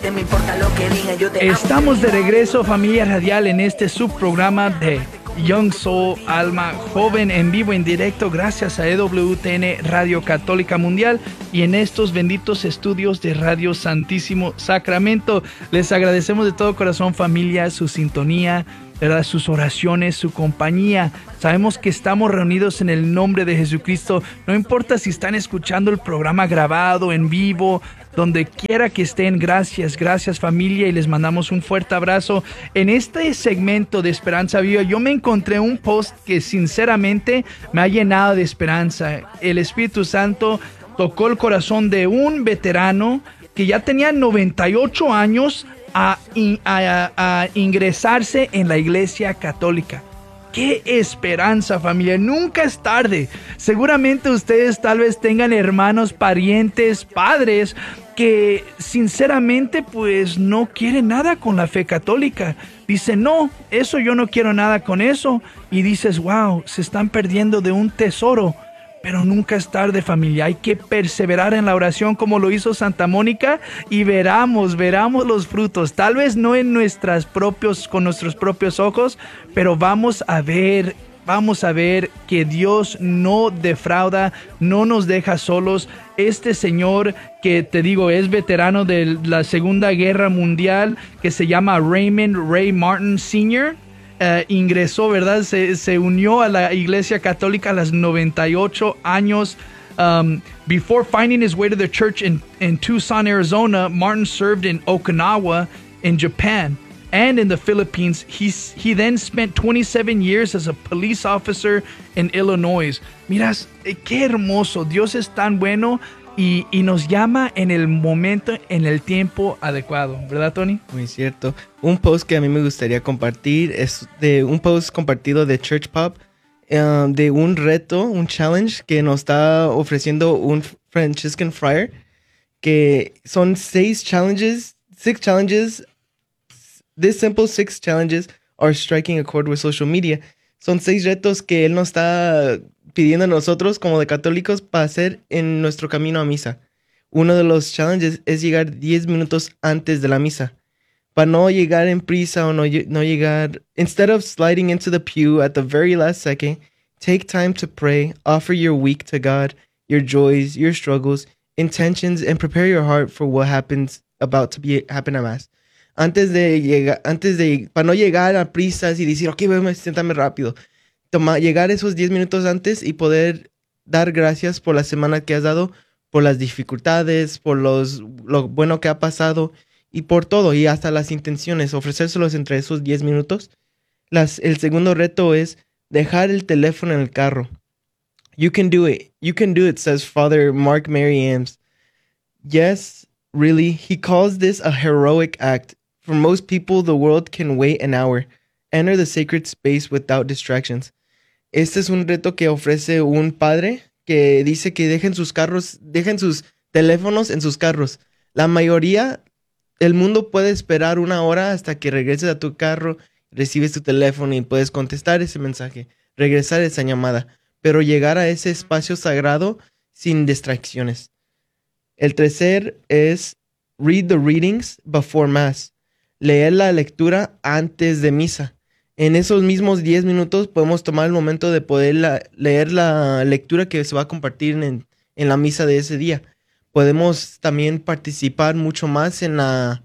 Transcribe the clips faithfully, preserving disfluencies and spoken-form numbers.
te me importa lo que diga, yo te amo. Estamos de regreso, familia radial, en este subprograma de Young Soul, Alma Joven, en vivo, en directo, gracias a E W T N Radio Católica Mundial y en estos benditos estudios de Radio Santísimo Sacramento. Les agradecemos de todo corazón, familia, su sintonía, ¿verdad? Sus oraciones, su compañía. Sabemos que estamos reunidos en el nombre de Jesucristo. No importa si están escuchando el programa grabado, en vivo, donde quiera que estén. Gracias, gracias familia, y les mandamos un fuerte abrazo. En este segmento de Esperanza Viva, yo me encontré un post que sinceramente me ha llenado de esperanza. El Espíritu Santo tocó el corazón de un veterano que ya tenía noventa y ocho años a, a, a ingresarse en la Iglesia Católica. ¡Qué esperanza, familia! Nunca es tarde. Seguramente ustedes tal vez tengan hermanos, parientes, padres que sinceramente pues no quieren nada con la fe católica. Dicen, no, eso yo no quiero nada con eso. Y dices, wow, se están perdiendo de un tesoro. Pero nunca es tarde, familia. Hay que perseverar en la oración como lo hizo Santa Mónica y veramos, veramos los frutos. Tal vez no en nuestras propios, con nuestros propios ojos, pero vamos a ver, vamos a ver que Dios no defrauda, no nos deja solos. Este señor que te digo es veterano de la Segunda Guerra Mundial, que se llama Raymond Ray Martin senior Uh, ingresó, ¿verdad? Se, se unió a la Iglesia Católica a los noventa y ocho años. Um, before finding his way to the church in, in Tucson, Arizona, Martin served in Okinawa in Japan and in the Philippines. He's, he then spent twenty-seven years as a police officer in Illinois. Miras, eh, qué hermoso. Dios es tan bueno. Y, y nos llama en el momento, en el tiempo adecuado, ¿verdad, Tony? Muy cierto. Un post que a mí me gustaría compartir es de un post compartido de Church Pop, uh, de un reto, un challenge que nos está ofreciendo un Franciscan Friar, que son seis challenges, six challenges. This simple six challenges are striking a chord with social media. Son seis retos que él nos está pidiendo a nosotros como de católicos para hacer en nuestro camino a misa. Uno de los challenges es llegar diez minutos antes de la misa. Para no llegar en prisa o no, no llegar... Instead of sliding into the pew at the very last second, take time to pray, offer your week to God, your joys, your struggles, intentions, and prepare your heart for what happens about to be happen at Mass. Antes de llegar, antes de... Para no llegar a prisas y decir, ok, voy a sentarme rápido. Toma, llegar esos diez minutos antes y poder dar gracias por la semana que has dado, por las dificultades, por los, lo bueno que ha pasado y por todo, y hasta las intenciones, ofrecérselos entre esos diez minutos. Las, el segundo reto es dejar el teléfono en el carro. You can do it. You can do it, says Father Mark Mary Ames. Yes, really, he calls this a heroic act. For most people, the world can wait an hour. Enter the sacred space without distractions. Este es un reto que ofrece un padre que dice que dejen sus carros, dejen sus teléfonos en sus carros. La mayoría del mundo puede esperar una hora hasta que regreses a tu carro, recibes tu teléfono y puedes contestar ese mensaje, regresar esa llamada, pero llegar a ese espacio sagrado sin distracciones. El tercer es read the readings before Mass. Leer la lectura antes de misa. En esos mismos diez minutos podemos tomar el momento de poder la, leer la lectura que se va a compartir en, en la misa de ese día. Podemos también participar mucho más en, la,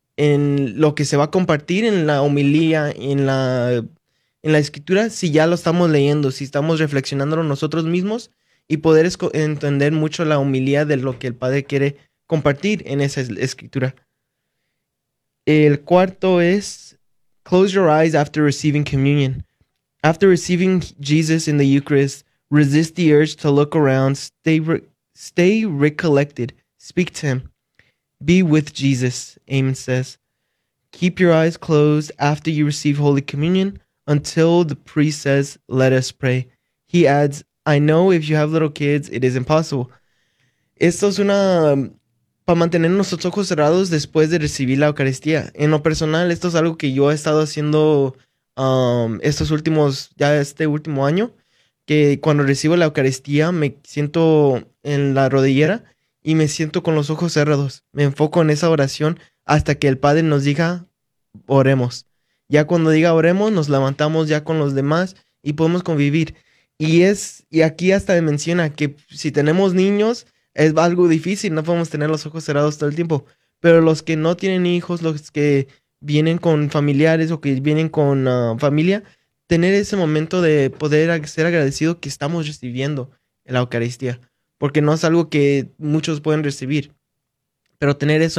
en lo que se va a compartir en la homilía, en la, en la escritura, si ya lo estamos leyendo, si estamos reflexionando nosotros mismos y poder esco- entender mucho la homilía de lo que el Padre quiere compartir en esa escritura. El cuarto es close your eyes after receiving communion. After receiving Jesus in the Eucharist, resist the urge to look around, stay, re- stay recollected, speak to him. Be with Jesus, Amos says. Keep your eyes closed after you receive Holy Communion until the priest says, let us pray. He adds, I know if you have little kids, it is impossible. Esto es una... para mantener nuestros ojos cerrados después de recibir la Eucaristía. En lo personal, esto es algo que yo he estado haciendo um, estos últimos, ya este último año, que cuando recibo la Eucaristía me siento en la rodillera y me siento con los ojos cerrados. Me enfoco en esa oración hasta que el Padre nos diga, oremos. Ya cuando diga oremos, nos levantamos ya con los demás y podemos convivir. Y es, y aquí hasta menciona que si tenemos niños, es algo difícil, no podemos tener los ojos cerrados todo el tiempo. Pero los que no tienen hijos, los que vienen con familiares o que vienen con uh, familia, tener ese momento de poder ser agradecido que estamos recibiendo en la Eucaristía. Porque no es algo que muchos pueden recibir. Pero tener eso